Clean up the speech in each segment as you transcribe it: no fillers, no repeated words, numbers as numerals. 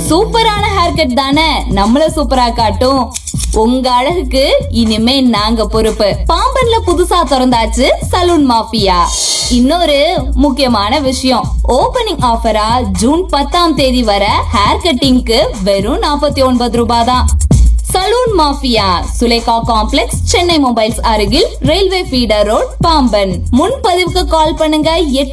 சூப்பரான hair cut தானே நம்மள சூப்பரா காட்டும். உங்க அழகுக்கு இனிமே நாங்க பொறுப்பு. பாம்பன்ல புதுசா திறந்தாச்சு சலூன் மாஃபியா. இன்னொரு முக்கியமான விஷயம், ஓபனிங் ஆஃபரா ஜூன் 10ஆம் தேதி வர ஹேர் கட்டிங்க்கு வெறும் 49 ரூபாய் தான். Salon mafia, Sulekha complex, Chennai mobiles அருகில், ரயில்வே ஃபீடர் ரோட், பாம்பன். முன்பதிவுக்கு கால் பண்ணுங்க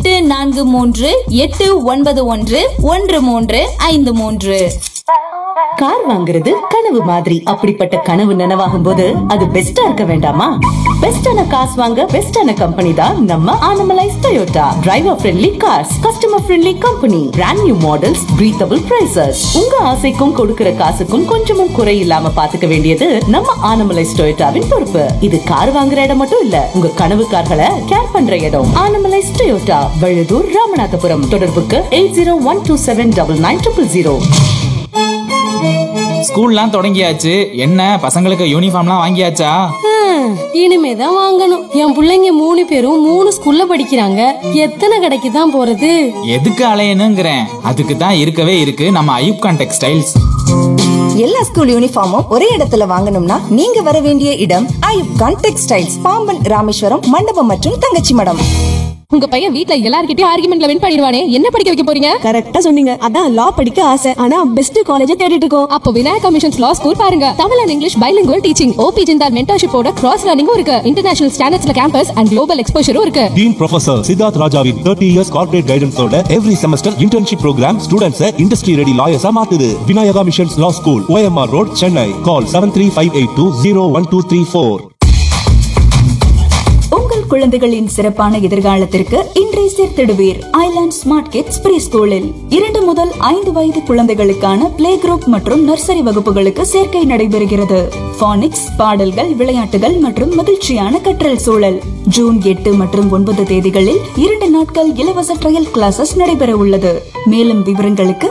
8438911353. கார் வாங்குறது கனவு மாதிரி. அப்படிப்பட்ட கனவு நனவாகும் போது அது பெஸ்டா இருக்க வேண்டாமா? பெஸ்டான காசு வாங்க பெஸ்டான கம்பெனி தான் நம்ம Anamallais Toyota. Driver friendly cars, customer friendly company, brand new models, breathable prices. உங்க ஆசைக்கும் கொடுக்கிற காசுக்கும் கொஞ்சமும் குறை இல்லாம பாத்துக்க வேண்டியது நம்ம ஆனமலைஸ் டொயோட்டாவின் பொறுப்பு. இது கார் வாங்குற இடம் மட்டும் இல்ல, உங்க கனவு கார்களை கேர் பண்ற இடம். ஆனமலைஸ் டொயோட்டா, வழுதூர், ராமநாதபுரம். தொடர்புக்கு 8012799000. ஸ்கூல்லாம் தொடங்கியாச்சு. என்ன பசங்களுக்கு யூனிஃபார்ம்லாம் வாங்கியாச்சா? இனிமேதான் வாங்கணும். என் பிள்ளைங்க 3 பேரும் 3 ஸ்கூல்ல படிக்கிறாங்க. எத்தனை கடைக்கு தான் போறது? எதுக்கு அலையணுங்கிறேன். அதுக்கு தான் இருக்கவே இருக்கு நம்ம ஐயூப்கான் டெக்ஸ்டைல்ஸ். எல்லா ஸ்கூல் யூனிஃபார்மும் ஒரே இடத்துல வாங்கணும்னா நீங்க வர வேண்டிய இடம் ஐயூப்கான் டெக்ஸ்டைல்ஸ், பாம்பன், ராமேஸ்வரம், மண்டபம் மற்றும் தங்கச்சி மடம். உங்க பையன் வீட்ல எல்லார்கிட்டயும் ஆர்குமெண்ட்ல வின் பண்ணிடுவானே, என்ன படிக்க வைக்க போறீங்க? கரெக்டா சொன்னீங்க. அதான் லா படிக்க ஆசை, ஆனா பெஸ்ட் காலேஜ் தேடிட்டு இருக்கோம். அப்போ விநாயகா மிஷன்ஸ் லா ஸ்கூல் பாருங்க. Tamil and English bilingual teaching, OP Jindal மென்டர்ஷிப்போட cross லேர்னிங்கும் இருக்கு. இன்டர்நேஷனல் ஸ்டாண்டர்ட்ஸ்ல கேம்பஸ் அண்ட் குளோபல் எக்ஸ்போஷரும் இருக்கு. டீன் ப்ரொஃபசர் சித்தார்த் ராஜாவின் 30 years corporate கைடன்ஸோட every semester internship program ஸ்டூடண்ட்ஸை industry ready லாயர்ஸா மாத்துது. Vinayaka missions லா ஸ்கூல், OMR ரோட், சென்னை. கால் 7358201234. உங்கள் குழந்தைகளின் சிறப்பான எதிர்காலத்திற்கு இன்றைய சேர்த்திடுவீர் ஐலாண்ட் ஸ்மார்ட் கிட்ஸ் ப்ரீ ஸ்கூலில். 2 முதல் 5 வயது குழந்தைகளுக்கான பிளே குரூப் மற்றும் நர்சரி வகுப்புகளுக்கு சேர்க்கை நடைபெறுகிறது. பானிக்ஸ், பாடல்கள், விளையாட்டுகள் மற்றும் மகிழ்ச்சியான கற்றல் சூழல். ஜூன் 8 மற்றும் 9 தேதிகளில் 2 நாட்கள் இலவச ட்ரையல் கிளாஸஸ் நடைபெற உள்ளது. மேலும் விவரங்களுக்கு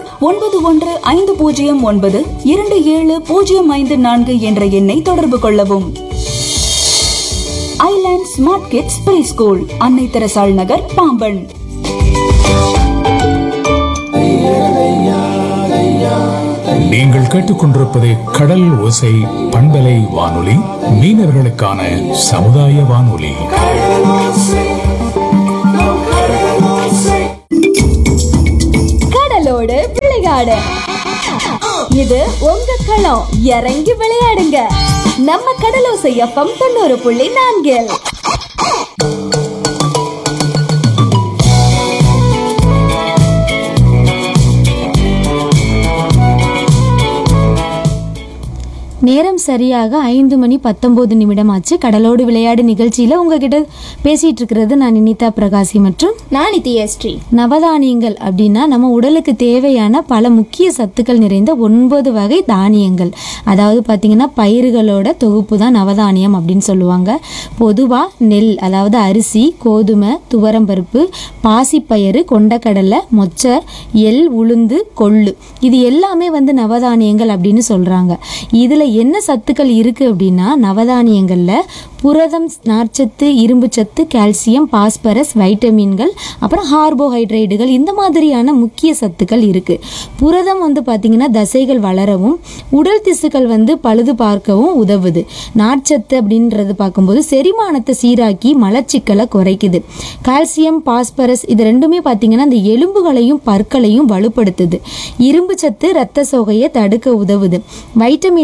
9150927054 என்ற எண்ணை தொடர்பு கொள்ளவும். Island smart kids pre school, அன்னை தெரசாள் நகர், பாம்பன். நீங்கள் கேட்டுக்கொண்டிருப்பது கடல் ஓசை பண்பலை வானொலி, மீனவர்களுக்கான சமுதாய வானொலி. கடலோடு விளையாடு, இது உங்க களம். இறங்கி விளையாடுங்க. நம்ம கடலோசை FM 90.4. நேரம் சரியாக 5:19 ஆச்சு. கடலோடு விளையாடு நிகழ்ச்சியில உங்ககிட்ட பேசிட்டு இருக்கிறது நான் நினிதா பிரகாசி மற்றும் நான் நித்யஸ்ரீ. நவதானியங்கள் அப்படின்னா நம்ம உடலுக்கு தேவையான பல முக்கிய சத்துக்கள் நிறைந்த 9 வகை தானியங்கள். அதாவது பார்த்தீங்கன்னா பயிர்களோட தொகுப்பு தான் நவதானியம் அப்படின்னு சொல்லுவாங்க. பொதுவாக நெல், அதாவது அரிசி, கோதுமை, துவரம்பருப்பு, பாசிப்பயிறு, கொண்டக்கடலை, மொச்சை, எள், உளுந்து, கொள்ளு, இது எல்லாமே நவதானியங்கள் அப்படின்னு சொல்றாங்க. இதுல என்ன சத்துக்கள் இருக்கு அப்படின்னா, நவதானியங்கள்ல புரதம், நார்ச்சத்து, இரும்புச்சத்து, கால்சியம், பாஸ்பரஸ், வைட்டமின்கள், அப்புறம் கார்போஹைட்ரேட்டுகள், இந்த மாதிரியான முக்கிய சத்துக்கள் இருக்கு. புரதம் பார்த்தீங்கன்னா தசைகள் வளரவும் உடல் திசுக்கள் பழுது பார்க்கவும் உதவுது. நார்ச்சத்து அப்படின்றது பார்க்கும்போது செரிமானத்தை சீராக்கி மலச்சிக்கலை குறைக்குது. கால்சியம், பாஸ்பரஸ் இது ரெண்டுமே பார்த்தீங்கன்னா இந்த எலும்புகளையும் பற்களையும் வலுப்படுத்துது. இரும்பு சத்து ரத்த சோகையை தடுக்க உதவுது. வைட்டமின்